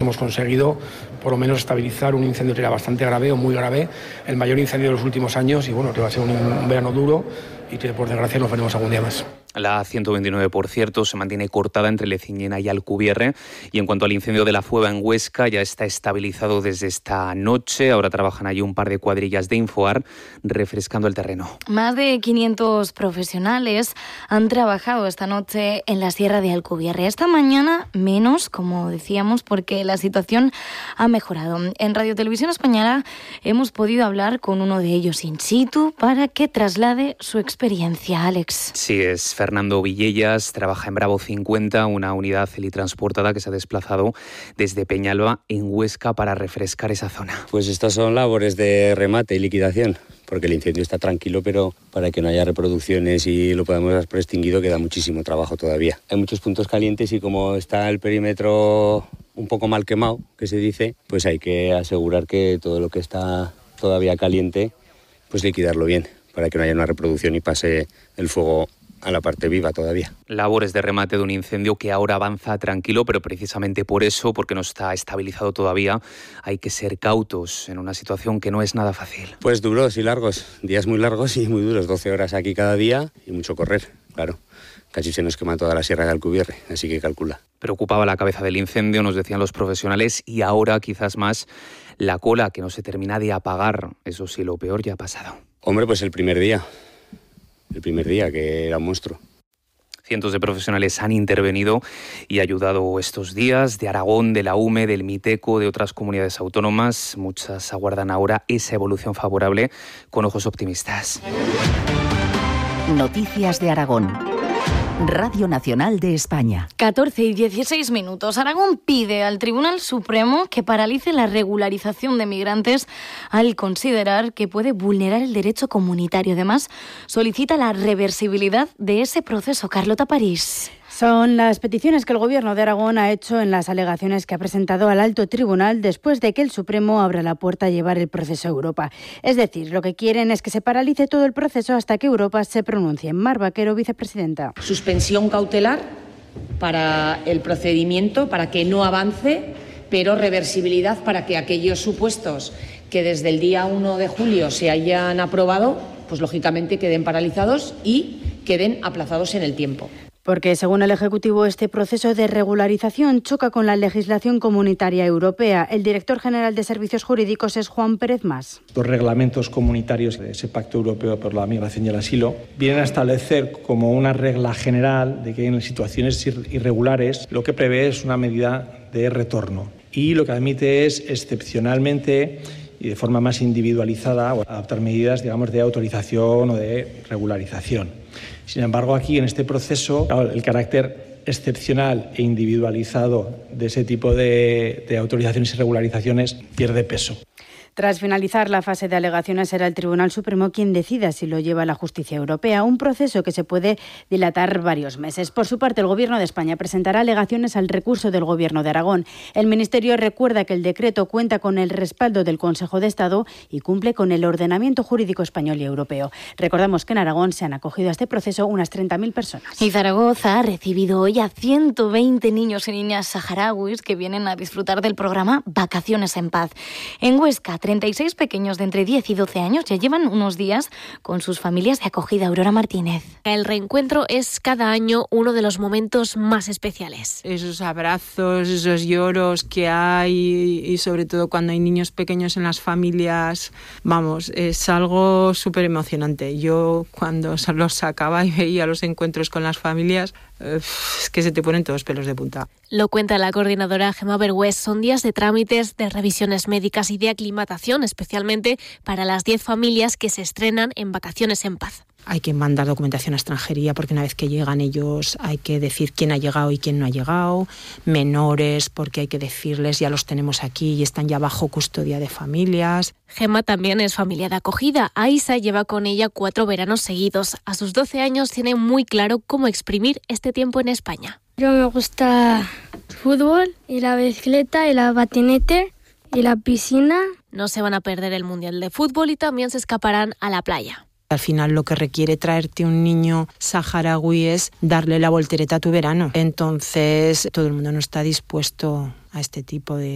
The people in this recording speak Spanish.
hemos conseguido por lo menos estabilizar un incendio que era bastante grave o muy grave, el mayor incendio de los últimos años, y bueno, que va a ser un verano duro y que por desgracia nos veremos algún día más. La A129, por cierto, se mantiene cortada entre Leciñena y Alcubierre. Y en cuanto al incendio de la Fueva en Huesca, ya está estabilizado desde esta noche. Ahora trabajan allí un par de cuadrillas de Infoar refrescando el terreno. Más de 500 profesionales han trabajado esta noche en la Sierra de Alcubierre. Esta mañana menos, como decíamos, porque la situación ha mejorado. En Radio Televisión Española hemos podido hablar con uno de ellos in situ para que traslade su experiencia. Alex. Sí, es Fernando Villellas, trabaja en Bravo 50, una unidad helitransportada que se ha desplazado desde Peñalba en Huesca para refrescar esa zona. Pues estas son labores de remate y liquidación, porque el incendio está tranquilo, pero para que no haya reproducciones y lo podamos dar por extinguido queda muchísimo trabajo todavía. Hay muchos puntos calientes y como está el perímetro un poco mal quemado, que se dice, pues hay que asegurar que todo lo que está todavía caliente, pues liquidarlo bien, para que no haya una reproducción y pase el fuego a la parte viva todavía. Labores de remate de un incendio que ahora avanza tranquilo, pero precisamente por eso, porque no está estabilizado todavía, hay que ser cautos en una situación que no es nada fácil. Pues duros y largos, días muy largos y muy duros, 12 horas aquí cada día y mucho correr, claro. Casi se nos quema toda la Sierra de Alcubierre, así que calcula. Preocupaba la cabeza del incendio, nos decían los profesionales, y ahora quizás más la cola que no se termina de apagar. Eso sí, lo peor ya ha pasado. Hombre, pues el primer día, que era un monstruo. Cientos de profesionales han intervenido y ayudado estos días, de Aragón, de la UME, del Miteco, de otras comunidades autónomas. Muchas aguardan ahora esa evolución favorable con ojos optimistas. Noticias de Aragón. Radio Nacional de España. 14 y 16 minutos. Aragón pide al Tribunal Supremo que paralice la regularización de migrantes al considerar que puede vulnerar el derecho comunitario. Además, solicita la reversibilidad de ese proceso. Carlota París. Son las peticiones que el Gobierno de Aragón ha hecho en las alegaciones que ha presentado al Alto Tribunal después de que el Supremo abra la puerta a llevar el proceso a Europa. Es decir, lo que quieren es que se paralice todo el proceso hasta que Europa se pronuncie. Mar Vaquero, vicepresidenta. Suspensión cautelar para el procedimiento, para que no avance, pero reversibilidad para que aquellos supuestos que desde el día 1 de julio se hayan aprobado, pues lógicamente queden paralizados y queden aplazados en el tiempo. Porque, según el Ejecutivo, este proceso de regularización choca con la legislación comunitaria europea. El director general de Servicios Jurídicos es Juan Pérez Mas. Los reglamentos comunitarios de ese Pacto Europeo por la Migración y el Asilo vienen a establecer como una regla general de que en situaciones irregulares lo que prevé es una medida de retorno. Y lo que admite es, excepcionalmente y de forma más individualizada, adoptar medidas, digamos, de autorización o de regularización. Sin embargo, aquí en este proceso, el carácter excepcional e individualizado de ese tipo de autorizaciones y regularizaciones pierde peso. Tras finalizar la fase de alegaciones, será el Tribunal Supremo quien decida si lo lleva a la justicia europea, un proceso que se puede dilatar varios meses. Por su parte, el Gobierno de España presentará alegaciones al recurso del Gobierno de Aragón. El Ministerio recuerda que el decreto cuenta con el respaldo del Consejo de Estado y cumple con el ordenamiento jurídico español y europeo. Recordamos que en Aragón se han acogido a este proceso unas 30.000 personas. Y Zaragoza ha recibido hoy a 120 niños y niñas saharauis que vienen a disfrutar del programa Vacaciones en Paz. En Huesca, 36 pequeños de entre 10 y 12 años ya llevan unos días con sus familias de acogida. Aurora Martínez. El reencuentro es cada año uno de los momentos más especiales. Esos abrazos, esos lloros que hay y sobre todo cuando hay niños pequeños en las familias, vamos, es algo súper emocionante. Yo cuando los sacaba y veía los encuentros con las familias, es que se te ponen todos los pelos de punta. Lo cuenta la coordinadora Gemma Bergüés. Son días de trámites, de revisiones médicas y de aclimatación, especialmente para las 10 familias que se estrenan en Vacaciones en Paz. Hay que mandar documentación a extranjería porque una vez que llegan ellos hay que decir quién ha llegado y quién no ha llegado. Menores porque hay que decirles ya los tenemos aquí y están ya bajo custodia de familias. Gemma también es familia de acogida. Aisa lleva con ella 4 veranos seguidos. A sus 12 años tiene muy claro cómo exprimir este tiempo en España. Yo me gusta el fútbol y la bicicleta y la patinete y la piscina. No se van a perder el Mundial de Fútbol y también se escaparán a la playa. Al final lo que requiere traerte un niño saharaui es darle la voltereta a tu verano. Entonces todo el mundo no está dispuesto a este tipo de